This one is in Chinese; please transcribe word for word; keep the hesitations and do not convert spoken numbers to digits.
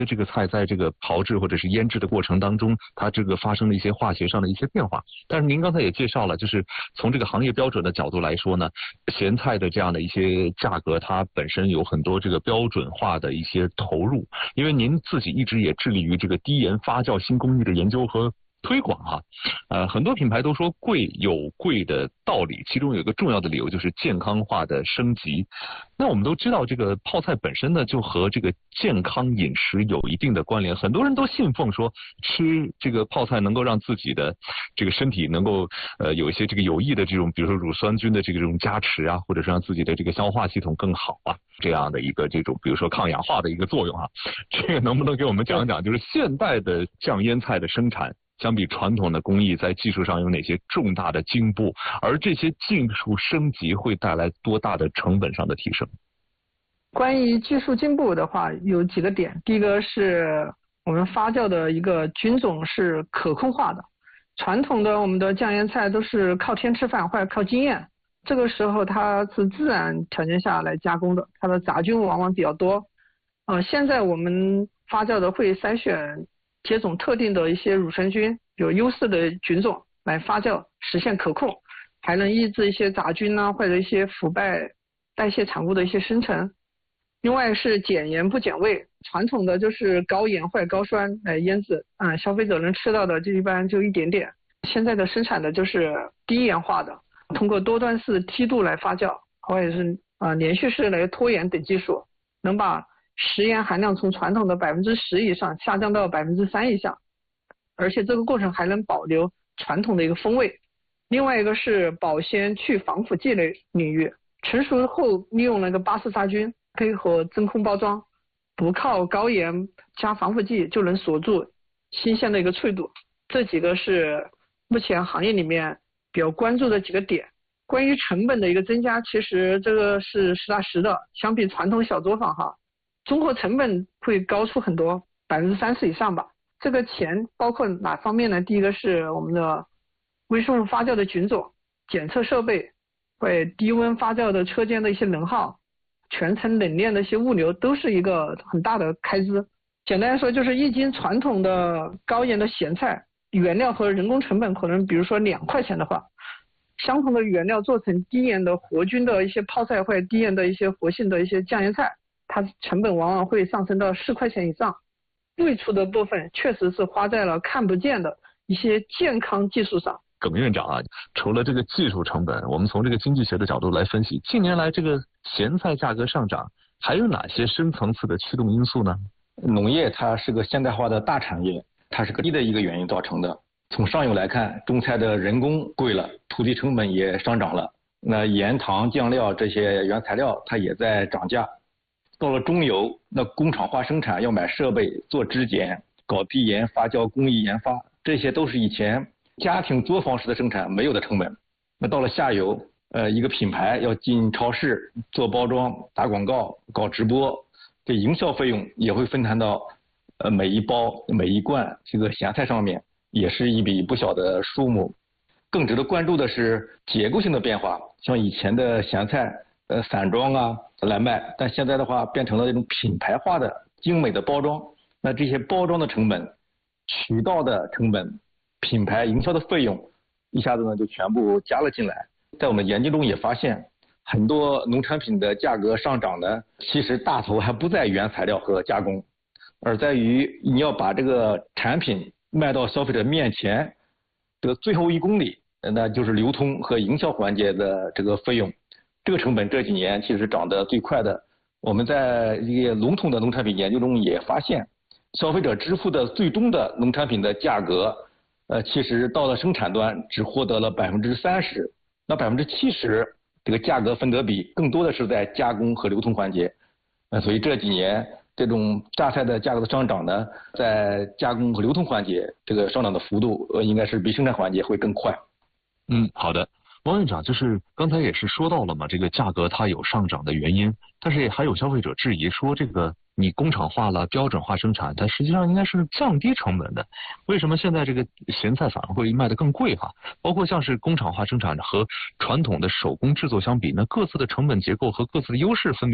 这个菜在这个炮制或者是腌制的过程当中，它这个发生了一些化学上的一些变化。但是您刚才也介绍了，就是从这个行业标准的角度来说呢，咸菜的这样的一些价格，它本身有很多这个标准化的一些投入。因为您自己一直也致力于这个低盐发酵新工艺的研究和推广啊，呃，很多品牌都说贵有贵的道理，其中有一个重要的理由就是健康化的升级。那我们都知道，这个泡菜本身呢，就和这个健康饮食有一定的关联。很多人都信奉说，吃这个泡菜能够让自己的这个身体能够呃有一些这个有益的这种，比如说乳酸菌的这个这种加持啊，或者是让自己的这个消化系统更好啊，这样的一个这种，比如说抗氧化的一个作用啊。这个能不能给我们讲讲，就是现代的酱腌菜的生产？相比传统的工艺，在技术上有哪些重大的进步？而这些技术升级会带来多大的成本上的提升？ 关于技术进步的话，有几个点。第一个是我们发酵的一个菌种是可控化的。传统的我们的酱腌菜都是靠天吃饭或者靠经验，这个时候它是自然条件下来加工的，它的杂菌往往比较多。呃，现在我们发酵的会筛选接种特定的一些乳酸菌，有优势的菌种来发酵，实现可控，还能抑制一些杂菌啊或者一些腐败代谢产物的一些生成。另外是减盐不减味，传统的就是高盐或者高酸来腌制，啊、嗯，消费者能吃到的就一般就一点点。现在的生产的就是低盐化的，通过多段式梯度来发酵，或者是啊、呃、连续式来脱盐等技术，能把食盐含量从传统的百分之十以上下降到百分之三以下，而且这个过程还能保留传统的一个风味。另外一个是保鲜去防腐剂类领域，成熟后利用那个巴氏杀菌，配合真空包装，不靠高盐加防腐剂就能锁住新鲜的一个脆度。这几个是目前行业里面比较关注的几个点。关于成本的一个增加，其实这个是实打实的，相比传统小作坊哈。综合成本会高出很多，百分之三十以上吧。这个钱包括哪方面呢？第一个是我们的微生物发酵的菌种、检测设备，会低温发酵的车间的一些能耗、全程冷链的一些物流，都是一个很大的开支。简单来说，就是一斤传统的高盐的咸菜，原料和人工成本可能比如说两块钱的话，相同的原料做成低盐的活菌的一些泡菜或者低盐的一些活性的一些酱腌菜，它成本往往会上升到四块钱以上。最初的部分确实是花在了看不见的一些健康技术上。 耿院长啊，除了这个技术成本，我们从这个经济学的角度来分析，近年来这个咸菜价格上涨，还有哪些深层次的驱动因素呢？ 农业它是个现代化的大产业，它是个低的一个原因造成的。从上游来看，种菜的人工贵了，土地成本也上涨了，那盐糖酱料这些原材料它也在涨价。到了中游，那工厂化生产要买设备、做质检、搞低盐发酵工艺研发，这些都是以前家庭作坊式的生产没有的成本。那到了下游，呃，一个品牌要进超市做包装、打广告、搞直播，这营销费用也会分摊到呃每一包、每一罐这个咸菜上面，也是一笔不小的数目。更值得关注的是结构性的变化，像以前的咸菜呃散装啊来卖，但现在的话变成了这种品牌化的精美的包装。那这些包装的成本、渠道的成本、品牌营销的费用，一下子呢就全部加了进来。在我们研究中也发现，很多农产品的价格上涨呢，其实大头还不在原材料和加工，而在于你要把这个产品卖到消费者面前的最后一公里，那就是流通和营销环节的这个费用。这个成本这几年其实涨得最快的。我们在一个笼统的农产品研究中也发现，消费者支付的最终的农产品的价格，呃，其实到了生产端只获得了百分之三十，那百分之七十这个价格分得比更多的是在加工和流通环节。呃，所以这几年这种榨菜的价格的上涨呢，在加工和流通环节这个上涨的幅度，呃，应该是比生产环节会更快。 嗯，好的。王院长，就是刚才也是说到了嘛，这个价格它有上涨的原因，但是还有消费者质疑说，这个你工厂化了、标准化生产，它实际上应该是降低成本的，为什么现在这个咸菜反而会卖得更贵哈？包括像是工厂化生产和传统的手工制作相比，那各自的成本结构和各自的优势分别